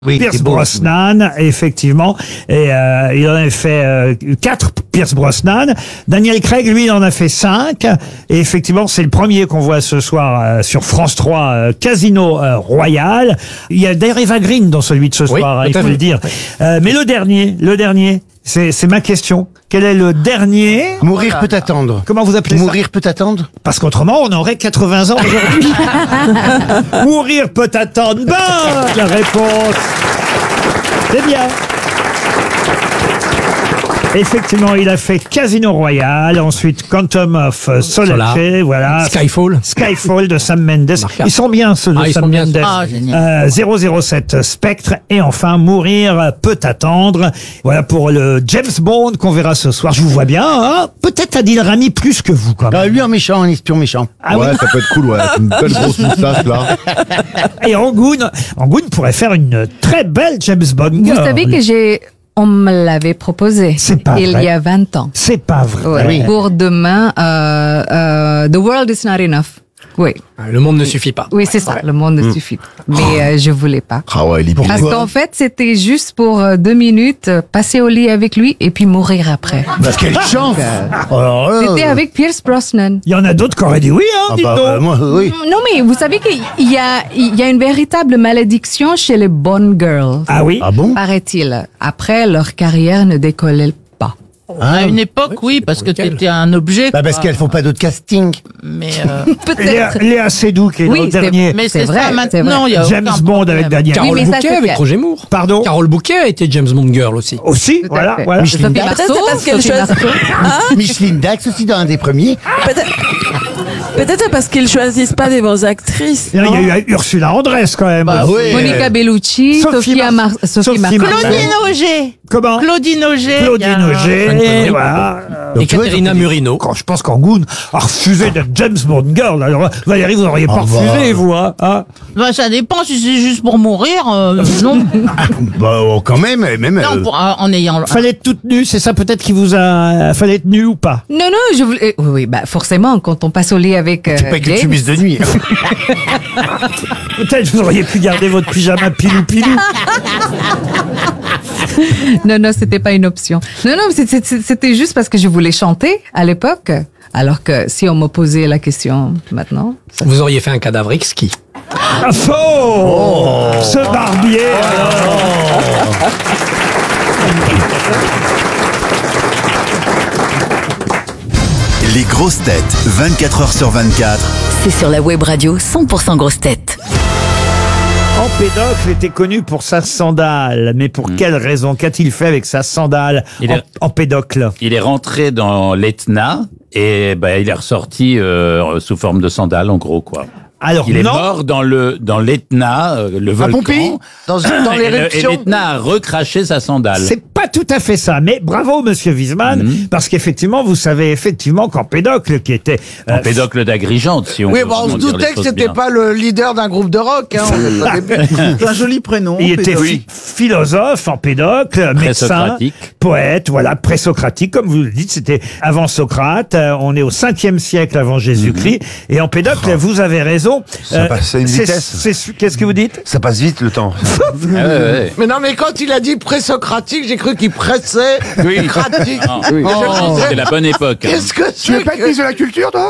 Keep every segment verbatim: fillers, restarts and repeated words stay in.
Oui, Pierce beau, Brosnan, effectivement, et euh, il en a fait euh, quatre, Pierce Brosnan. Daniel Craig, lui, il en a fait cinq, et effectivement, c'est le premier qu'on voit ce soir euh, sur France trois, euh, Casino euh, Royal. Il y a d'ailleurs Eva Green dans celui de ce Oui, soir, hein, il tout à faut fait. le dire. Euh, mais le dernier, le dernier, c'est c'est ma question. Quel est le dernier? Mourir peut attendre. Comment vous appelez ça? Mourir peut attendre. Parce qu'autrement, on aurait quatre-vingts ans aujourd'hui. Mourir peut attendre. Bonne réponse. C'est bien. Effectivement, il a fait Casino Royale, ensuite Quantum of Solace, Solar. voilà. Skyfall. Skyfall de Sam Mendes. Marquable. Ils sont bien, ceux de Ah, ils Sam sont bien, Mendes. ceux-là. Ah, génial. Euh, zéro zéro sept Spectre. Et enfin, Mourir peut attendre. Voilà pour le James Bond qu'on verra ce soir. Je vous vois bien, hein. Peut-être Adil Rami plus que vous, quand même. Ah, lui en méchant, un espion méchant. Ah ouais, oui. ça peut être cool, ouais. Une belle grosse moustache, là. Et Angoun, Angoun pourrait faire une très belle James Bond. Vous girl. savez que j'ai, on me l'avait proposé. C'est pas il vrai. y a vingt ans. C'est pas vrai. Ouais. oui. Pour demain, euh, euh, The World is not enough. Oui, Le monde ne suffit pas. oui, c'est ça. Le monde ne suffit pas. Mais euh, je voulais pas. Ah ouais, il est Parce qu'en fait, c'était juste pour euh, deux minutes, euh, passer au lit avec lui et puis mourir après. Parce quelle chance. Alors, là, C'était avec Pierce Brosnan. Il y en a d'autres qui auraient dit oui, hein, ah dites bah, donc. euh, moi, oui. Non, mais vous savez qu'il y a, il y a une véritable malédiction chez les Bond girls. Ah oui. Ah bon? Paraît-il. Après, leur carrière ne décollait pas. À une époque, oui, parce que Lequel t'étais un objet. Bah, parce quoi. qu'elles font pas d'autres castings. Mais, euh, Léa, Peut-être. Léa Seydoux qui est Oui, dans le c'est- dernier. mais C'est c'est vrai, ça c'est maintenant, vrai. il y a James aucun Bond problème. avec Daniel. Carole mais ça, Bouquet c'est avec fait. Roger Moore. Pardon. Carole Bouquet a été James Bond Girl aussi. Aussi, Tout à voilà, fait. voilà. Micheline Sophie Dax. Marceau, Peut-être parce qu'elle Sophie choisit- Marceau. Micheline Dax aussi dans un des premiers. Peut-être peut-être parce qu'ils choisissent pas des bonnes actrices. Il y a non eu Ursula Andress quand même. Bah, oui. Monica Bellucci, Sophie Sophia Mar- Mar Sophie Sophie Marceau. Marceau. Claudine Auger. Comment? Claudine Auger. Claudine il y a- Auger, voilà. Et Caterina Murino. Quand je pense qu'Angoun a refusé d'être James Bond girl. Alors Valérie, vous n'auriez pas Ah bah. refusé, vous, hein, hein? Bah, ça dépend si c'est juste pour mourir. euh, non. Bah, oh, quand même, même. Non, euh, pour- euh, en ayant. Fallait être toute nue, c'est ça peut-être qui vous a... Fallait être nue ou pas? Non, non, je voulais. Oui, oui, bah forcément, quand on passe au lit avec. Euh, c'est pas que James. tu mises de nuit. Peut-être vous auriez pu garder votre pyjama pilou-pilou. Non, non, c'était pas une option. Non, non, c'est- c'est- c'était juste parce que je voulais chanter à l'époque. Alors que si on me posait la question maintenant. Vous auriez fait un cadavre exquis. Ah, faux! Ce barbier, alors. Les grosses têtes, vingt-quatre heures sur vingt-quatre. C'est sur la web radio cent pour cent grosses têtes. Empédocle était connu pour sa sandale, mais pour quelle raison? Qu'a-t-il fait avec sa sandale, Il est- Empédocle? Il est rentré dans l'Etna et ben, il est ressorti euh, sous forme de sandale, en gros, quoi. Alors Il est non, mort dans le dans l'Etna, euh, le volcan. Pompéi Dans, dans Et le- Et l'éruption. l'Etna a recraché sa sandale. c'est pas tout à fait ça, mais bravo Monsieur Wiesmann, Mhm. parce qu'effectivement, vous savez effectivement qu'Empédocle, qui était euh, Empédocle d'Agrigente, si on Oui, veut bon, on se vraiment dire les doutait que choses c'était bien. pas le leader d'un groupe de rock. Hein, on est au début. C'est un joli prénom. il était Pédocle. phi- philosophe, Empédocle, médecin, Présocratique. poète, voilà, présocratique, comme vous le dites, c'était avant Socrate, euh, on est au cinquième siècle avant Jésus-Christ, et Empédocle, vous avez raison. Ça passe à une c'est- vitesse. c'est- Qu'est-ce que vous dites? Ça passe vite, le temps. Ah ouais, ouais. Mais non, mais quand il a dit présocratique, j'ai cru qu'il pressait. Oui. Cratique. Ah. Et je me Oh, disais, c'était la bonne époque. hein. Qu'est-ce que Tu veux c'est pas être que... ministre de la culture, toi?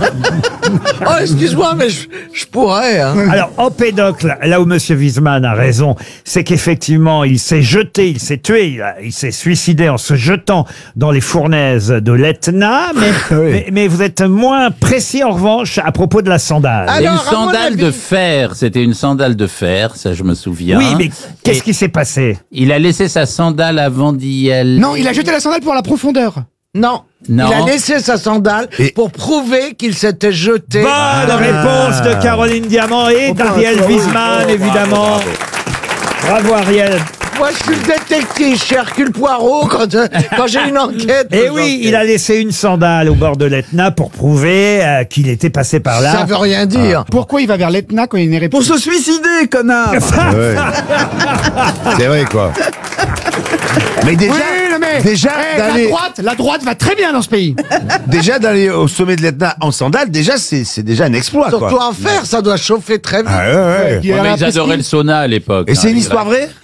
Oh, excuse-moi, mais je, je pourrais. Hein. Alors, Empédocle, là où Monsieur Wiesmann a raison, c'est qu'effectivement, il s'est jeté, il s'est tué, il, a- il s'est suicidé en se jetant dans les fournaises de l'Etna, mais, mais, mais vous êtes moins précis en revanche à propos de la sandale. Ah, C'est une Alors, à mon sandale avis- de fer, c'était une sandale de fer, ça je me souviens. oui, mais qu'est-ce Et qui s'est passé? il a laissé sa sandale avant d'y aller. Non, il a jeté la sandale pour la profondeur. Non. Non. Il a laissé sa sandale Et- pour prouver qu'il s'était jeté. Bonne réponse de Caroline Diamant et d'Ariel Wiesmann, évidemment. Bravo Ariel. Moi, je suis le détective chez Hercule Poirot quand, euh, quand j'ai une enquête. Et oui, il a laissé une sandale au bord de l'Etna pour prouver euh, qu'il était passé par là. Ça veut rien dire. Pourquoi il va vers l'Etna quand il n'est Pour se suicider, connard. Ouais. C'est vrai, quoi. Mais déjà, déjà d'aller, la droite, la droite va très bien dans ce pays. déjà d'aller au sommet de l'Etna en sandales, déjà, c'est, c'est déjà un exploit, Surtout quoi. en fer, ça doit chauffer très vite. Ah ouais, ouais. Ouais, mais ils adoraient le sauna à l'époque. Et c'est hein, une les histoire Grecs. vraie?